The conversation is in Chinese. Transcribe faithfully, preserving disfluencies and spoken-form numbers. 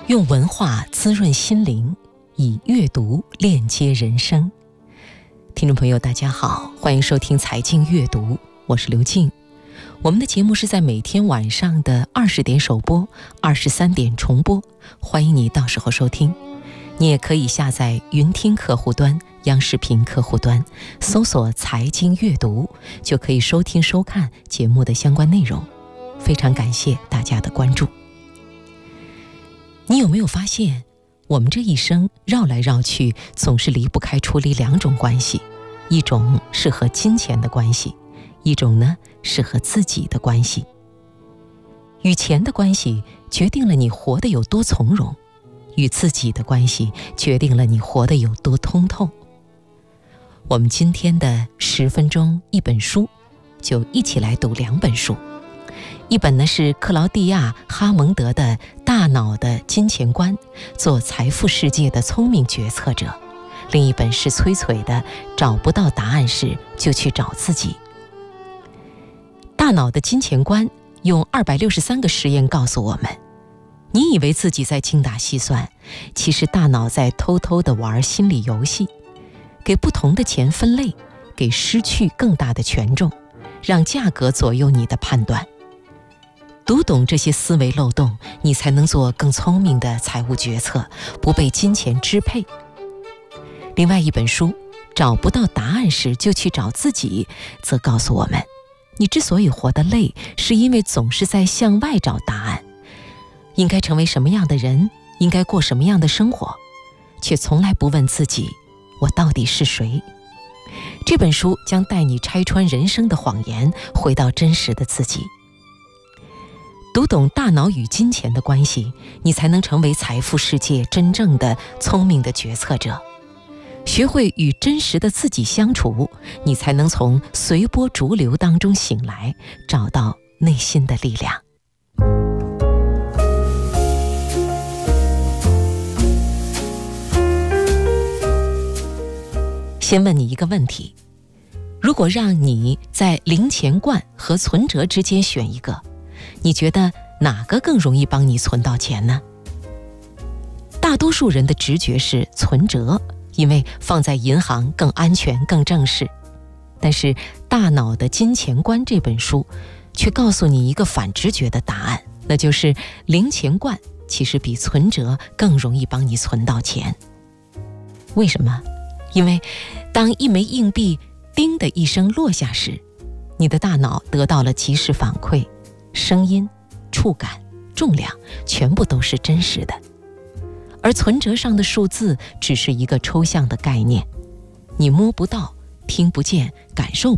用文化滋润心灵，以阅读链接人生。听众朋友大家好，欢迎收听财经阅读，我是刘静。我们的节目是在每天晚上的二十点首播，二十三点重播，欢迎你到时候收听。你也可以下载云听客户端、央视频客户端，搜索财经阅读，就可以收听收看节目的相关内容。非常感谢大家的关注。你有没有发现，我们这一生绕来绕去，总是离不开处理两种关系，一种是和金钱的关系，一种呢是和自己的关系。与钱的关系决定了你活得有多从容，与自己的关系决定了你活得有多通透。我们今天的十分钟一本书，就一起来读两本书。一本呢是克劳蒂亚·哈蒙德的《大脑的金钱观》，做财富世界的聪明决策者；另一本是崔崔的《找不到答案时就去找自己》。大脑的金钱观用二百六十三个实验告诉我们，你以为自己在精打细算，其实大脑在偷偷地玩心理游戏，给不同的钱分类，给失去更大的权重，让价格左右你的判断。读懂这些思维漏洞，你才能做更聪明的财务决策，不被金钱支配。另外一本书《找不到答案时就去找自己》则告诉我们，你之所以活得累，是因为总是在向外找答案，应该成为什么样的人，应该过什么样的生活，却从来不问自己，我到底是谁。这本书将带你拆穿人生的谎言，回到真实的自己。读懂大脑与金钱的关系，你才能成为财富世界真正的聪明的决策者。学会与真实的自己相处，你才能从随波逐流当中醒来，找到内心的力量。先问你一个问题，如果让你在零钱罐和存折之间选一个，你觉得哪个更容易帮你存到钱呢？大多数人的直觉是存折，因为放在银行更安全更正式。但是《大脑的金钱观》这本书却告诉你一个反直觉的答案，那就是零钱罐其实比存折更容易帮你存到钱。为什么？因为当一枚硬币叮的一声落下时，你的大脑得到了及时反馈，声音、触感、重量全部都是真实的。而存折上的数字只是一个抽象的概念，你摸不到、听不见、感受